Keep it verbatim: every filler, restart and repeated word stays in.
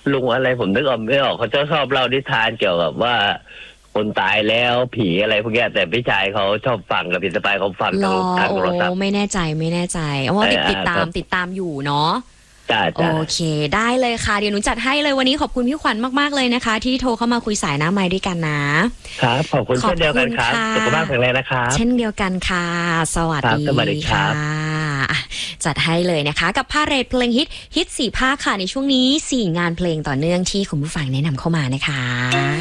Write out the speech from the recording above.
ลุงอะไรผมนึกออกไม่ออกเขาจะชอบเล่านิทานเกี่ยวกับว่าคนตายแล้วผีอะไรพวกนี้แต่พี่ชายเขาชอบฟังกับพี่สปายเขาฟังทางทางโทรศัพท์ไม่แน่ใจไม่แน่ใจเอาว่าติดติดตามติดตามอยู่เนาะโอเคได้เลยค่ะเดี๋ยวหนูจัดให้เลยวันนี้ขอบคุณพี่ขวัญมากๆเลยนะคะที่โทรเข้ามาคุยสายหน้าไมค์ด้วยกันนะครับขอบคุณเช่นเดียวกันครับสุขภาพแข็งแรงนะครับเช่นเดียวกันค่ะสวัสดีค่ะจัดให้เลยนะคะกับพาเรทเพลงฮิตฮิตสี่ภาคค่ะในช่วงนี้สี่งานเพลงต่อเนื่องที่คุณผู้ฟังแนะนำเข้ามานะคะ